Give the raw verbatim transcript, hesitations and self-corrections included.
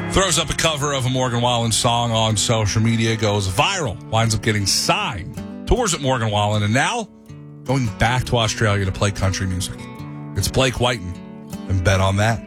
Throws up a cover of a Morgan Wallen song on social media, goes viral, winds up getting signed, tours at Morgan Wallen, and now going back to Australia to play country music. It's Blake Whiten, and bet on that.